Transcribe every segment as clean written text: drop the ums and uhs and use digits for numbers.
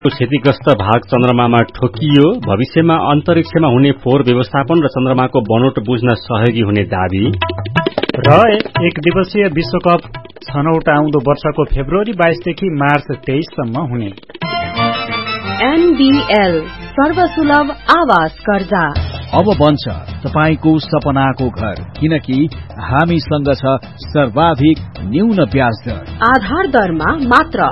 क्षतिग्रस्त भाग चन्द्रमामा ठोकियो। भविष्यमा अन्तरिक्षमा हुने फोहोर व्यवस्थापन र चन्द्रमाको बनोट बुझ्न सहयोगी हुने दावी। र एक दिवसीय विश्वकप छनौट आउँदो वर्षको फेब्रुअरी 22 देखि मार्च 23 सम्म हुने। एनबीएल सर्वसुलभ आवास कर्जा अब बन्छ तपाईको सपनाको घर, किनकि हामीसँग छ सर्वाधिक न्यून ब्याज दर। आधार दरमा मात्र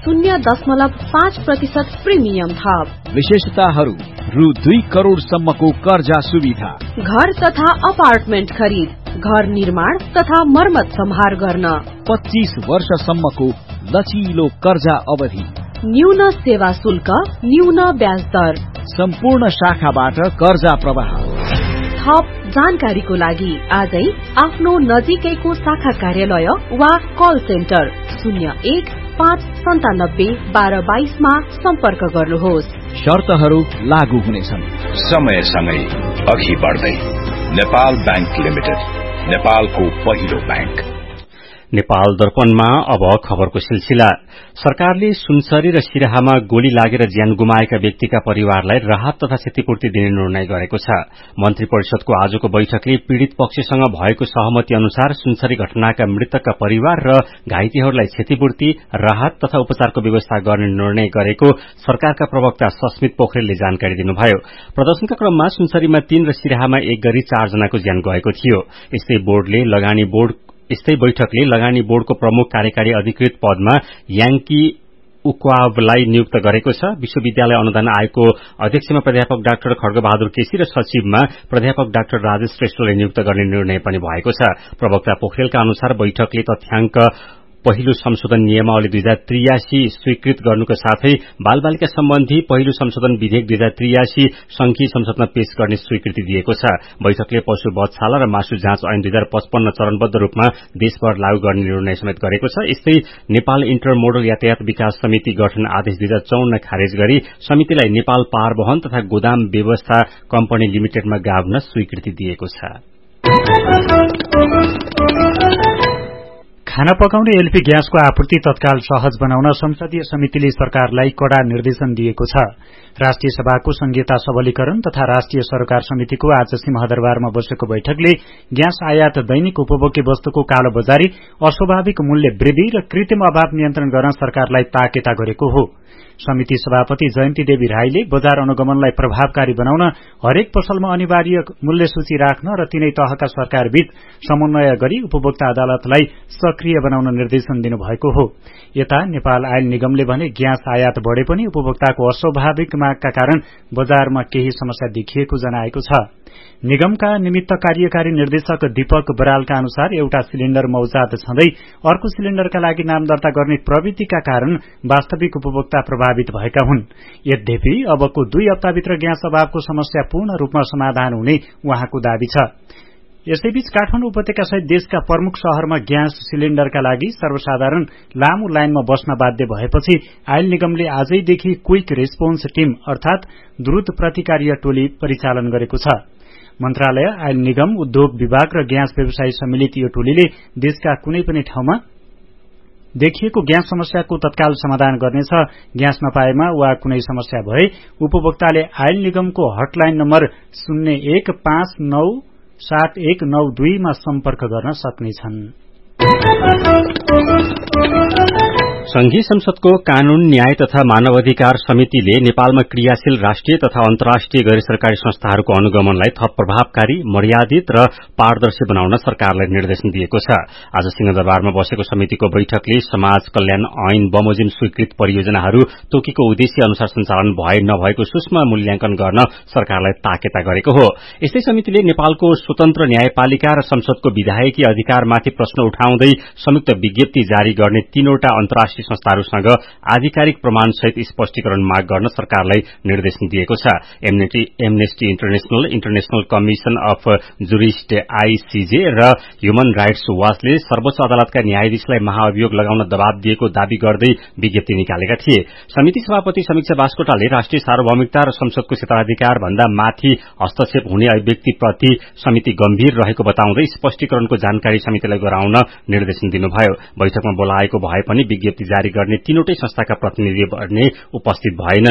0.5% प्रिमियम थप। विशेषताहरू रु 2 करोड़ सम्मको कर्जा सुविधा। घर तथा अपार्टमेन्ट खरिद, घर निर्माण तथा मर्मत सम्हार गर्न 25 वर्षसम्मको लचिलो कर्जा अवधि। न्यून सेवा शुल्क, न्यून ब्याज दर। सम्पूर्ण शाखाबाट कर्जा प्रवाह। थप जानकारीको लागि आजै आफ्नो नजिकैको शाखा कार्यालय वा कल सेन्टर 01-597-1222 मा सम्पर्क गर्नुहोस्। शर्तहरू लागू हुनेछन्। समयसँगै अघि बढ्दै नेपाल बैंक लिमिटेड, नेपालको पहिलो बैंक। नेपाल दर्पणमा अब खबरको सिलसिला। सरकारले सुनसरी र सिराहामा गोली लागेर ज्यान गुमाएका व्यक्तिका परिवारलाई राहत तथा क्षतिपूर्ति दिने निर्णय गरेको छ। मन्त्री परिषदको आजको बैठकले पीड़ित पक्षसँग भएको सहमति अनुसार सुनसरी घटनाका मृतकका परिवार र घाइतेहरूलाई क्षतिपूर्ति, राहत तथा उपचारको व्यवस्था गर्ने निर्णय गरेको सरकारका प्रवक्ता सस्मित पोखरेलले जानकारी दिनुभयो। प्रदर्शनका क्रममा सुनसरीमा 3 र सिराहामा 1 गरी 4 जनाको ज्यान गएको थियो। यस्तै बैठकले लगानी बोर्डको प्रमुख कार्यकारी अधिकृत पदमा याङ्की उक्वावलाई नियुक्त गरेको छ। विश्वविद्यालय अनुदान आयोगको अध्यक्षमा प्राध्यापक डाक्टर खड्गबहादुर केसी र सचिवमा प्राध्यापक डाक्टर राजेश श्रेष्ठलाई नियुक्त गर्ने निर्णय पनि भएको छ। प्रवक्ता पोखरेलका अनुसार बैठकले तथ्याङ्क पहिलो संशोधन नियमावली 2083 स्वीकृत गर्नुका साथै बालबालिका सम्बन्धी पहिलो संशोधन विधेयक 2083 संघीय संसदमा पेश गर्ने स्वीकृति दिएको छ। बैठकले पशु वधशाला र मासु जाँच ऐन 2055 चरणबद्ध रूपमा देशभर लागू गर्ने निर्णय समेत गरेको छ। यस्तै नेपाल इन्टरमोडल यातायात विकास समिति गठन आदेश 2054 खारेज गरी समितिलाई नेपाल पारवहन तथा गोदाम व्यवस्था कम्पनी लिमिटेडमा गाभ्न स्वीकृति दिएको छ। खाना पकाउने एलपी ग्यासको आपूर्ति तत्काल सहज बनाउन संसदीय समितिले सरकारलाई कड़ा निर्देशन दिएको छ। राष्ट्रिय सभाको संघीयता सबलीकरण तथा राष्ट्रिय सरोकार समितिको आज सिंहदरबारमा बसेको बैठकले ग्यास आयात, दैनिक उपभोग्य वस्तुको कालोबजारी, अस्वाभाविक मूल्य वृद्धि र कृत्रिम अभाव नियन्त्रण गर्न सरकारलाई ताकेता गरेको हो। समिति सभापति जयन्ती देवी राईले बजार अनुगमनलाई प्रभावकारी बनाउन हरेक पसलमा अनिवार्य मूल्य सूची राख्न र तीनै तहका सरकारबीच समन्वय गरी उपभोक्ता अदालतलाई सक्रिय बनाउन निर्देशन दिनुभएको हो। यता नेपाल आयल निगमले भने ग्यास आयात बढ़े पनि उपभोक्ताको अस्वाभाविक मागका कारण बजारमा केही समस्या देखिएको जनाएको छ। निगमका निमित्त कार्यकारी निर्देशक दीपक बरालका अनुसार एउटा सिलिण्डर मौजात छँदै अर्को सिलिण्डरका लागि नाम दर्ता गर्ने प्रवृत्तिका कारण वास्तविक उपभोक्ता प्रभावित भएका हुन्। यद्यपि अबको 2 हप्ताभित्र ग्यास अभावको समस्या पूर्ण रूपमा समाधान हुने उहाँको दावी छ। यसैबीच काठमाडौँ उपत्यका सहित देशका प्रमुख शहरमा ग्यास सिलिण्डरका लागि सर्वसाधारण लामो लाइनमा बस्न बाध्य भएपछि आयल निगमले आजैदेखि क्विक रेस्पोन्स टीम अर्थात द्रुत प्रतिकार्य टोली परिचालन गरेको छ। मन्त्रालय, आयल निगम, उद्योग विभाग र ग्यास व्यवसायी सम्मिलित यो टोलीले देशका कुनै पनि ठाउँमा देखिएको ग्यास समस्याको तत्काल समाधान गर्नेछ। ग्यास नपाएमा वा कुनै समस्या भए उपभोक्ताले आयल निगमको हटलाइन नम्बर 01597192 मा सम्पर्क गर्न सक्नेछन्। संघीय संसदको कानून, न्याय तथा मानवाधिकार समितिले नेपालमा क्रियाशील राष्ट्रिय तथा अन्तर्राष्ट्रिय गैर सरकारी संस्थाहरूको अनुगमनलाई थप प्रभावकारी, मर्यादित र पारदर्शी बनाउन सरकारलाई निर्देशन दिएको छ। आज सिंहदरबारमा बसेको समितिको बैठकले समाज कल्याण ऐन बमोजिम स्वीकृत परियोजनाहरू तोकेको उद्देश्य अनुसार सञ्चालन भए नभएको सूक्ष्म मूल्याङ्कन गर्न सरकारलाई ताकेता गरेको हो। यस्तै समितिले नेपालको स्वतन्त्र न्यायपालिका र संसदको विधायकी अधिकारमाथि प्रश्न उठाउँदै संयुक्त विज्ञप्ति जारी गर्ने 3वटा अन्तर्राष्ट्रिय संस्थाहरूसँग आधिकारिक प्रमाणसहित स्पष्टीकरण माग गर्न सरकारलाई निर्देशन दिएको छ। Amnesty international, international commission of jurist ICJ र ह्युमन राइट्स वाचले सर्वोच्च अदालतका न्यायाधीशलाई महाअभियोग लगाउन दबाव दिएको दावी गर्दै विज्ञप्ति निकालेका थिए। समिति सभापति समीक्षा बास्कोटाले राष्ट्रिय सार्वभौमिकता र संसदको क्षेत्राधिकार भन्दा माथि हस्तक्षेप हुने अभिव्यक्तिप्रति समिति गम्भीर रहेको बताउँदै स्पष्टीकरणको जानकारी समितिलाई गराउन निर्देशन दिनुभयो। बैठकमा बोलाएको भए पनि विज्ञप्ति जारी गर्ने तीनवटै संस्थाका प्रतिनिधि भने उपस्थित भएनन्।